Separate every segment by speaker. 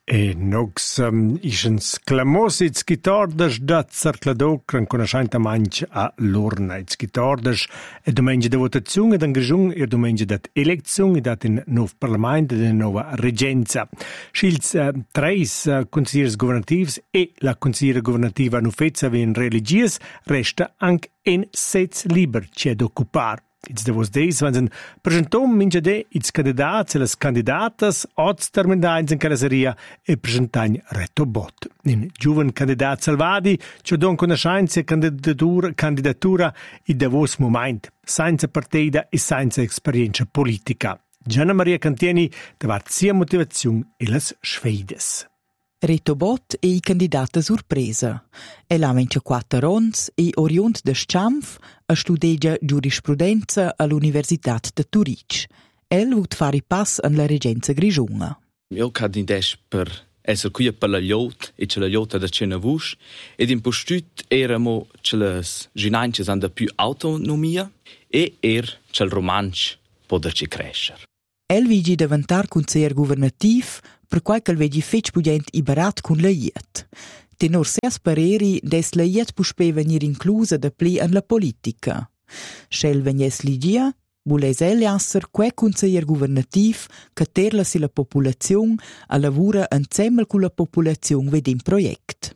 Speaker 1: E nox ischens clamos its chitordas da Cercladoc en conoscenta manch a l'urna. Its chitordas e domengia de votazione ed engrigiung e domengia dat elezione dat in nov parlament ed in nova regenza. Schils treis consigliers governatives e la consigliera governativa nufezza ven religies resta anche en sez liber c'è d'occupar. Its de vos deis vansen presentom mincha de its candidats e las candidatas oz terminains in carasseria e presentain retobot. In giuven candidat Salvadi c'è don conoscenza e candidatura in de vos moment, senza partida e senza esperienza politica. Gianna Maria Cantieni davart sia motivazione e las sfeides.
Speaker 2: Retobot e i candidata sorpresa. El ha 24 ans e oriunt de Sciamf a studegia giurisprudenza all'Universitat de Zurich. El vut fare pass en la regenza grigiunga.
Speaker 3: Io candides per essere qui per la Liot e c'è la Liot da Cenavush ed in postut eramo c'è les ginanches han da più autonomia e c'è il romanch poderci crescer.
Speaker 2: El vigi diventar consiglier governativ per quai che vegi fetg pugent iberat cun la iet. Tenor ses pareri des la iet puspe venir inclusa da pli en la politica. Schel vegnes ligia, vules el esser quei consiglier governativ che terla si la populazion a lavura enzemmel cu la populazion vedim project.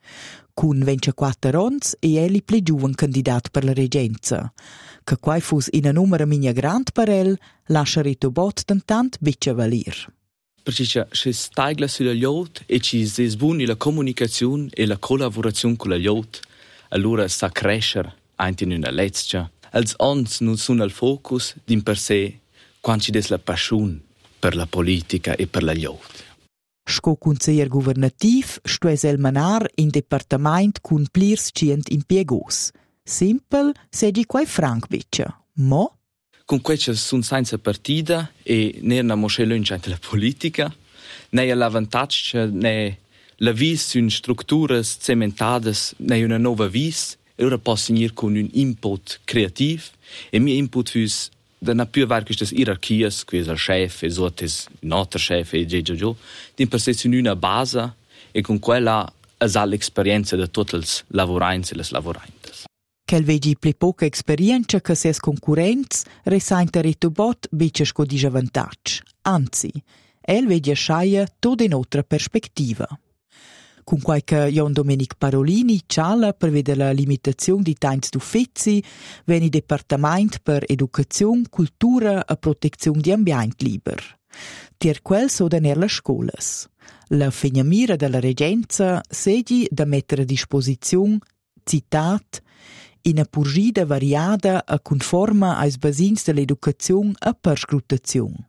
Speaker 2: Cun 24 ans e el pli giuven candidat per la regenza. Che quai fus in numera migna grand per el, lascia Retobot tentant beccia valir.
Speaker 3: Perché c'è staigla sulla Liot e ci sbuni la comunicazione e la collaborazione con la Liot, allora sa crescer anche in una lezza. Als ons non sono al focus din per sé quando ci des la passione per la politica e per la Liot.
Speaker 2: Sco consiglier governativ stues el manar in departament cun plirs cient impiegos. Simpel, segi quai franc beccia. Mo?
Speaker 3: Con questa sono senza partita e ne na moscello in la politica, ne l'avantaggio ne la vis sun strutture cementadas ne una nuova vis e ora posso venire con un input creativ e mio input fus da na più var queste ierarchias, qui il chef e sotes notre chef e GGO, di per sé sun una base e con quella ha l'esperienza de tutti els lavorains e les lavoraintes.
Speaker 2: Quel vegi pli poca esperienza che ses concurrents resainta Retobot beccia sco disavantatg. Anzi, el vegi schaia tot in otra perspectiva. Con quai che Jon Domenic Parolini ciala prevede la limitazione di tains d'uffizzi, veni departament per educazione, cultura e protezione di ambient liber. Tier quel soden le scolas. La fegnamira della regenza segi da mettere a disposizione, citat, in a purgida variada e conforma ai basins dell'educazione e perscrutazione.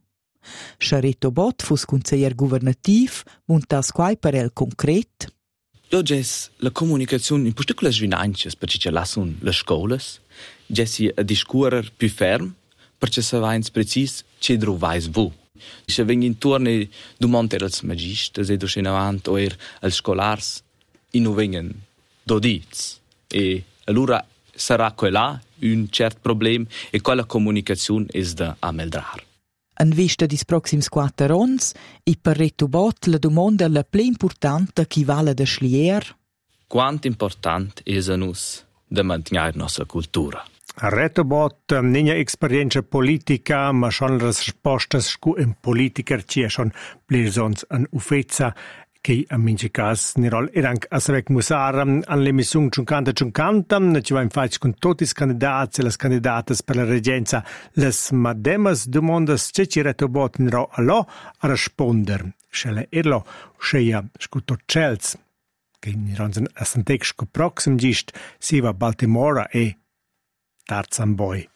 Speaker 2: Retobot fus consiglier governativ, muntas quai per el concret?
Speaker 3: Io ges la comunicazione in particolare svinanches, perché ci lassun le scolas, gessi a discurer più ferm, perché savains precis ce drovais vu. Se vengi intorno e domande als magistes e docenavant o als scolars, e non vengen dodiz. E allora sarà quella un cert problem e quella comunicazione è da ameldrar.
Speaker 2: En vista dis proxims 4 ans, e per Retobot la domanda la più importante chi vale da schlier?
Speaker 3: Quanto importante è a nus da mantenere nostra cultura?
Speaker 1: Retobot nenia esperienza politica, ma schon las rispostas scu in politiker ci schon plesons an ufezza che a mince cas nirol eranc asavec musar an l'emissione 50-50, ci va infatti con tutti i candidati e le candidates per la regenza les mademas domandas ce ci Retobot nirol allo a risponder. Scele erlo sceia scuto cels che nironzen a santec scu proxim gist siva Baltimora e Tarzan Boy.